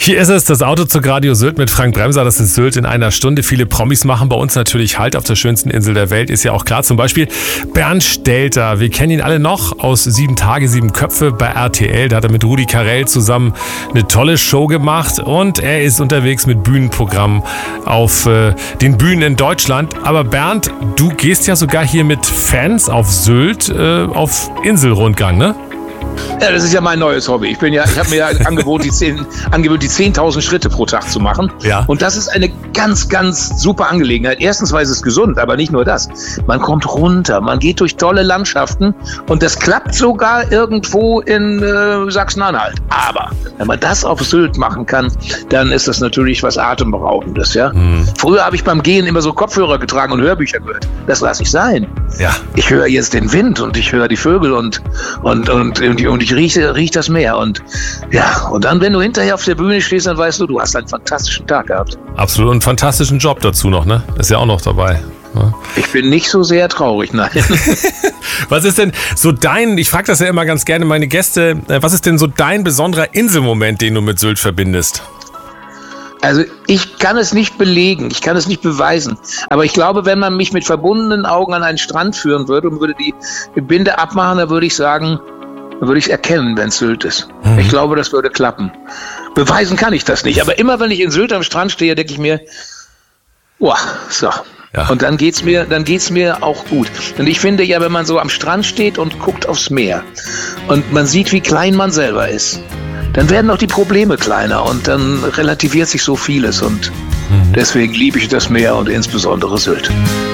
Hier ist es, das Autozug Radio Sylt mit Frank Bremser. Das ist Sylt in einer Stunde. Viele Promis machen bei uns natürlich Halt auf der schönsten Insel der Welt, ist ja auch klar. Zum Beispiel Bernd Stelter. Wir kennen ihn alle noch aus 7 Tage, 7 Köpfe bei RTL. Da hat er mit Rudi Carrell zusammen eine tolle Show gemacht. Und er ist unterwegs mit Bühnenprogrammen auf den Bühnen in Deutschland. Aber Bernd, du gehst ja sogar hier mit Fans auf Sylt auf Inselrundgang, ne? Ja, das ist ja mein neues Hobby. Ich habe mir ja angewöhnt, die 10.000 Schritte pro Tag zu machen. Ja. Und das ist eine ganz, ganz super Angelegenheit. Erstens, weil es ist gesund, aber nicht nur das. Man kommt runter, man geht durch tolle Landschaften und das klappt sogar irgendwo in Sachsen-Anhalt. Aber wenn man das auf Sylt machen kann, dann ist das natürlich was Atemberaubendes. Ja? Früher habe ich beim Gehen immer so Kopfhörer getragen und Hörbücher gehört. Das lasse ich sein. Ja. Ich höre jetzt den Wind und ich höre die Vögel und ich rieche das Meer. Und ja, und dann, wenn du hinterher auf der Bühne stehst, dann weißt du, du hast einen fantastischen Tag gehabt. Absolut, einen fantastischen Job dazu noch, ne? Ist ja auch noch dabei. Ja. Ich bin nicht so sehr traurig, nein. Was ist denn so ich frage das ja immer ganz gerne meine Gäste, was ist denn so dein besonderer Inselmoment, den du mit Sylt verbindest? Also ich kann es nicht belegen, ich kann es nicht beweisen, aber ich glaube, wenn man mich mit verbundenen Augen an einen Strand führen würde und würde die Binde abmachen, dann würde ich sagen, dann würde ich erkennen, wenn es Sylt ist. Ich glaube, das würde klappen. Beweisen kann ich das nicht, aber immer wenn ich in Sylt am Strand stehe, denke ich mir, so. Ja. Und dann geht's mir auch gut. Und ich finde ja, wenn man so am Strand steht und guckt aufs Meer und man sieht, wie klein man selber ist, dann werden auch die Probleme kleiner und dann relativiert sich so vieles und deswegen liebe ich das Meer und insbesondere Sylt.